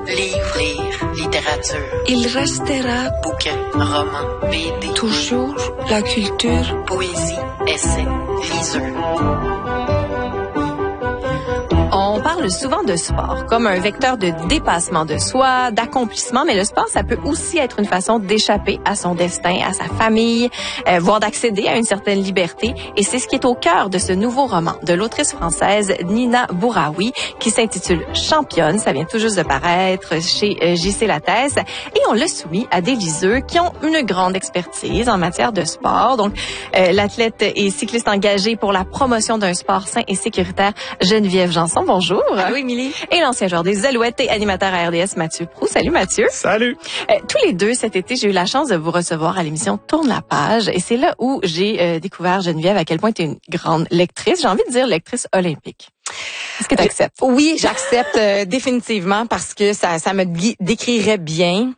Livre, littérature. Il restera Bouquin, roman, BD. toujours la culture. Poésie, essai, liseur. On parle souvent de sport comme un vecteur de dépassement de soi, d'accomplissement, mais le sport, ça peut aussi être une façon d'échapper à son destin, à sa famille, voire d'accéder à une certaine liberté. Et c'est ce qui est au cœur de ce nouveau roman de l'autrice française Nina Bouraoui qui s'intitule Championne. Ça vient tout juste de paraître chez J.C. Lattès et on l'a soumis à des liseux qui ont une grande expertise en matière de sport. Donc, l'athlète et cycliste engagée pour la promotion d'un sport sain et sécuritaire, Geneviève Janson. Bonjour. Allô, Émilie. Et l'ancien joueur des Alouettes et animateur à RDS, Mathieu Proulx. Salut, Mathieu. Salut. Tous les deux, cet été, j'ai eu la chance de vous recevoir à l'émission Tourne la page. Et c'est là où j'ai découvert, Geneviève, à quel point tu es une grande lectrice. J'ai envie de dire lectrice olympique. Est-ce que tu acceptes? Oui, j'accepte définitivement parce que ça me décrirait bien.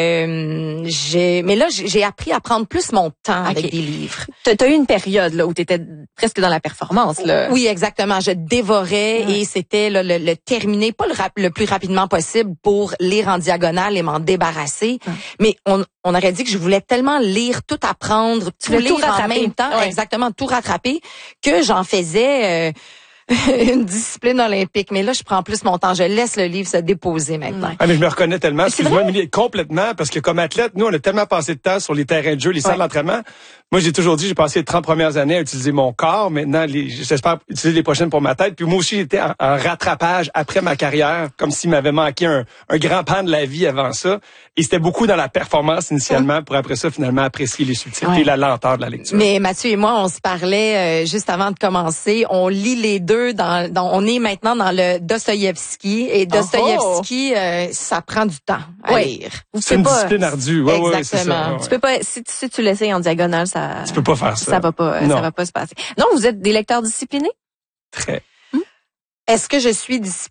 Mais là, j'ai appris à prendre plus mon temps avec des livres. T'as eu une période là où tu étais presque dans la performance là. Oui, exactement. Je dévorais et c'était là, le terminer, pas le plus rapidement possible pour lire en diagonale et m'en débarrasser. Mais on aurait dit que je voulais tellement lire, tout apprendre, tout lire en même temps, exactement, tout rattraper, que j'en faisais... une discipline olympique. Mais là, je prends plus mon temps. Je laisse le livre se déposer maintenant. Ah, mais je me reconnais tellement. Excuse-moi, Émilie, complètement, parce que comme athlète, nous, on a tellement passé de temps sur les terrains de jeu, les salles d'entraînement. Moi, j'ai toujours dit, j'ai passé les 30 premières années à utiliser mon corps. Maintenant, j'espère utiliser les prochaines pour ma tête. Puis moi aussi, j'étais en rattrapage après ma carrière, comme s'il m'avait manqué un grand pan de la vie avant ça. Et c'était beaucoup dans la performance initialement, pour après ça, finalement, apprécier les subtilités et la lenteur de la lecture. Mais Mathieu et moi, on se parlait juste avant de commencer. On lit les deux. On est maintenant dans le Dostoïevski. Et Dostoïevski, ça prend du temps à lire. C'est une discipline ardue. Exactement. Tu peux pas, si tu l'essayes en diagonale, tu peux pas faire ça. Ça va pas se passer. Non, vous êtes des lecteurs disciplinés? Très. Est-ce que je suis